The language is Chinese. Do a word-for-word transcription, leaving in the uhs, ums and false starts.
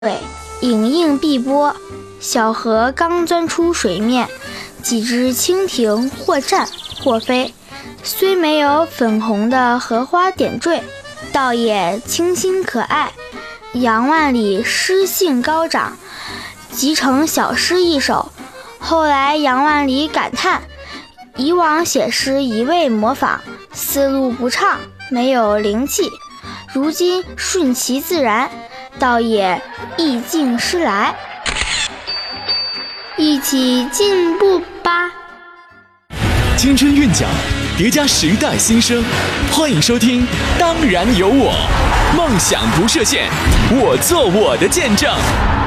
水影映碧波，小荷刚钻出水面，几只蜻蜓或站或飞，虽没有粉红的荷花点缀，倒也清新可爱。杨万里诗兴高涨，集成小诗一首。后来杨万里感叹，以往写诗一味模仿，思路不畅，没有灵气，如今顺其自然，倒也意境诗来。一起进步吧！ 青春韵脚叠加时代新生，欢迎收听《当然有我》，梦想不设限，我做我的见证。